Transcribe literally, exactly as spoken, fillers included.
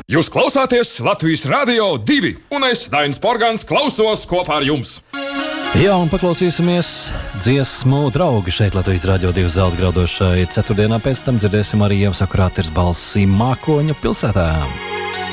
Jūs klausāties Latvijas Radio divi, un es, Dainis Porgans, klausos kopā ar jums. Jā, un paklausīsimies dziesmu draugi šeit Latvijas Radio divi zelta graudošai ceturtdienā, pēc tam dzirdēsim arī Ievas Akurāters balsi Mākoņu pilsētā.